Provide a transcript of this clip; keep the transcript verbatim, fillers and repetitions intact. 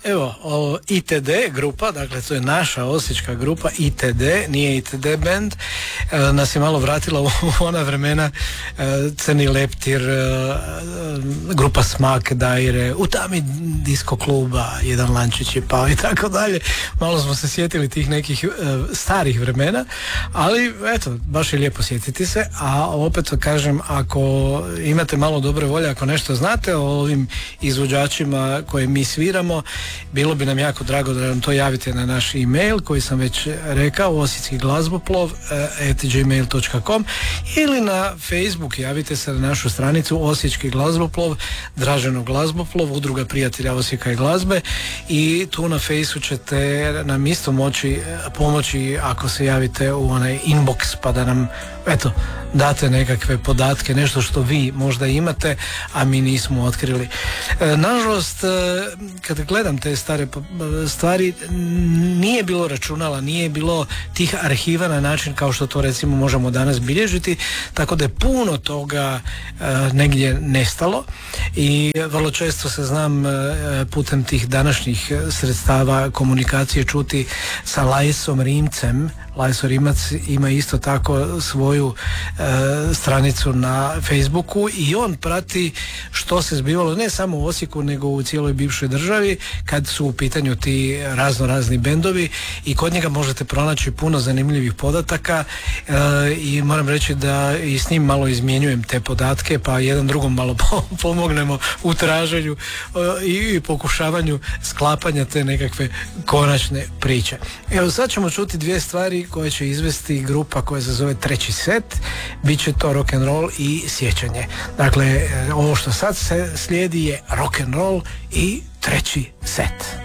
Evo, o, I T D grupa, dakle to je naša osječka grupa I T D, nije I T D band, e, nas je malo vratila u ona vremena, e, Crni leptir, e, grupa Smak, Daire, u tami disko kluba, jedan lančić je pao i tako dalje. Malo smo se sjetili tih nekih e, starih vremena, ali eto, baš je lijepo sjetiti se, a opet kažem, ako imate malo dobre volje, ako nešto znate o ovim izvođačima koje mi sviramo, bilo bi nam jako drago da nam to javite na naš e-mail koji sam već rekao, osječki glazboplov at gmail dot com, ili na Facebook javite se na našu stranicu Osječki glazboplov, Draženo glazboplov, Udruga prijatelja Osijeka i glazbe, i tu na Fejsu ćete nam isto moći pomoći ako se javite u onaj inbox pa da nam eto date nekakve podatke, nešto što vi možda imate, a mi nismo otkrili. E, nažalost, e, kad gledam te stare stvari, nije bilo računala, nije bilo tih arhiva na način kao što to recimo možemo danas bilježiti, tako da je puno toga e, negdje nestalo i vrlo često se znam e, putem tih današnjih sredstava komunikacije čuti sa Lajsom Rimcem. Lajso Rimac ima isto tako svoju e, stranicu na Facebooku i on prati što se zbivalo ne samo u Osijeku nego u cijeloj bivšoj državi kad su u pitanju ti razno razni bendovi, i kod njega možete pronaći puno zanimljivih podataka e, i moram reći da i s njim malo izmjenjujem te podatke, pa jedan drugom malo pomognemo u traženju e, i pokušavanju sklapanja te nekakve konačne priče. Evo sad ćemo čuti dvije stvari koje će izvesti grupa koja se zove Treći set. Biće to rock and roll i sjećanje. Dakle, ovo što sad se slijedi je rock and roll i Treći set.